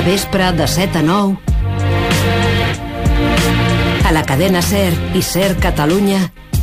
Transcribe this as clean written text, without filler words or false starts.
vespre de 7 a 9. A la cadena SER i SER Catalunya,